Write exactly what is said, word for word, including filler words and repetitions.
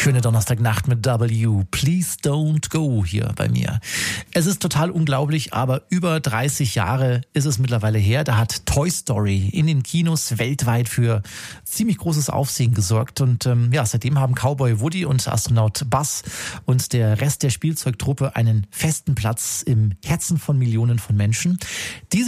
Schöne Donnerstagnacht mit W. Please don't go hier bei mir. Es ist total unglaublich, aber über dreißig Jahre ist es mittlerweile her. Da hat Toy Story in den Kinos weltweit für ziemlich großes Aufsehen gesorgt. Und ähm, ja, seitdem haben Cowboy Woody und Astronaut Buzz und der Rest der Spielzeugtruppe einen festen Platz im Herzen von Millionen von Menschen. Diese